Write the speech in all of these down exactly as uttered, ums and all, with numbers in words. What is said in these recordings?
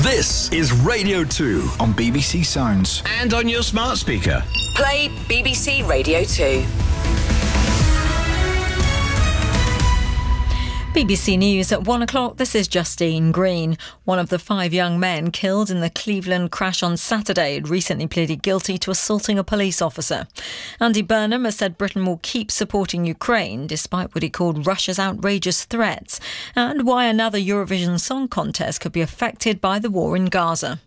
This is Radio two on B B C Sounds and on your smart speaker. Play B B C Radio two. B B C News at one o'clock. This is Justine Green. One of the five young men killed in the Cleveland crash on Saturday had recently pleaded guilty to assaulting a police officer. Andy Burnham has said Britain will keep supporting Ukraine despite what he called Russia's outrageous threats, and why another Eurovision Song Contest could be affected by the war in Gaza.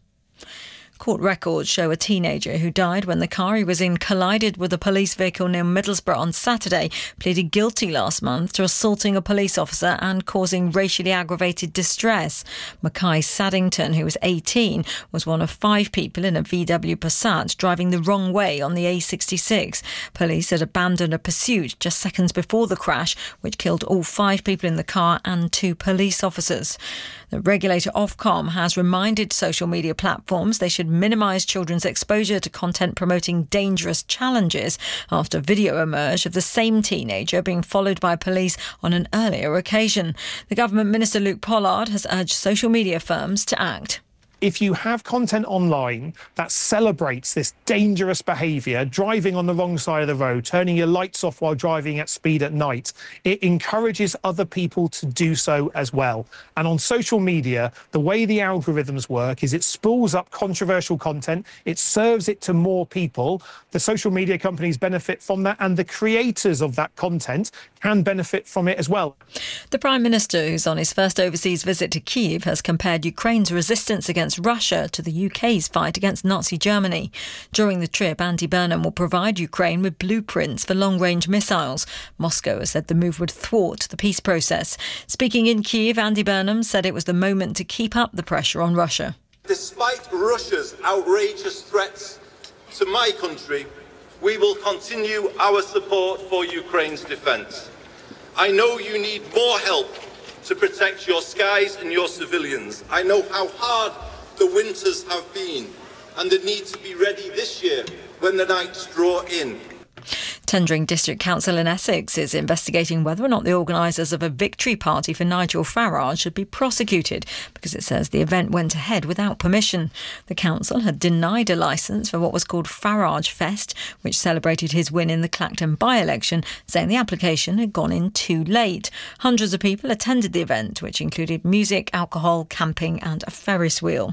Court records show a teenager who died when the car he was in collided with a police vehicle near Middlesbrough on Saturday pleaded guilty last month to assaulting a police officer and causing racially aggravated distress. Mackay Saddington, who was eighteen, was one of five people in a V W Passat driving the wrong way on the A sixty-six. Police had abandoned a pursuit just seconds before the crash, which killed all five people in the car and two police officers. The regulator Ofcom has reminded social media platforms they should minimise children's exposure to content promoting dangerous challenges after video emerged of the same teenager being followed by police on an earlier occasion. The Government Minister Luke Pollard has urged social media firms to act. If you have content online that celebrates this dangerous behaviour, driving on the wrong side of the road, turning your lights off while driving at speed at night, it encourages other people to do so as well. And on social media, the way the algorithms work is it spools up controversial content, it serves it to more people. The social media companies benefit from that, and the creators of that content can benefit from it as well. The Prime Minister, who's on his first overseas visit to Kyiv, has compared Ukraine's resistance against Russia to the U K's fight against Nazi Germany. During the trip, Andy Burnham will provide Ukraine with blueprints for long-range missiles. Moscow has said the move would thwart the peace process. Speaking in Kyiv, Andy Burnham said it was the moment to keep up the pressure on Russia. Despite Russia's outrageous threats to my country, we will continue our support for Ukraine's defence. I know you need more help to protect your skies and your civilians. I know how hard the winters have been and the need to be ready this year when the nights draw in. Tendring District Council in Essex is investigating whether or not the organisers of a victory party for Nigel Farage should be prosecuted because it says the event went ahead without permission. The council had denied a licence for what was called Farage Fest, which celebrated his win in the Clacton by-election, saying the application had gone in too late. Hundreds of people attended the event, which included music, alcohol, camping and a Ferris wheel.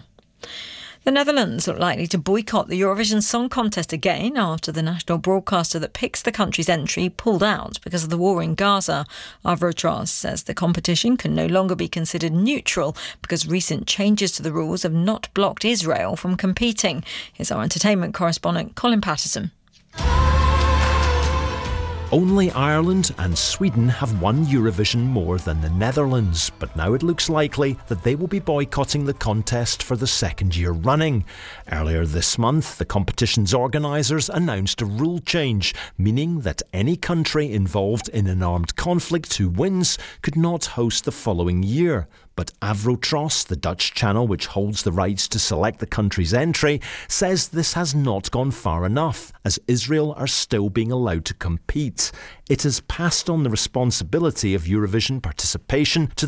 The Netherlands look likely to boycott the Eurovision Song Contest again after the national broadcaster that picks the country's entry pulled out because of the war in Gaza. Avrotros says the competition can no longer be considered neutral because recent changes to the rules have not blocked Israel from competing. Here's our entertainment correspondent Colin Patterson. Only Ireland and Sweden have won Eurovision more than the Netherlands, but now it looks likely that they will be boycotting the contest for the second year running. Earlier this month, the competition's organisers announced a rule change, meaning that any country involved in an armed conflict who wins could not host the following year. But Avrotros, the Dutch channel which holds the rights to select the country's entry, says this has not gone far enough, as Israel are still being allowed to compete. It has passed on the responsibility of Eurovision participation to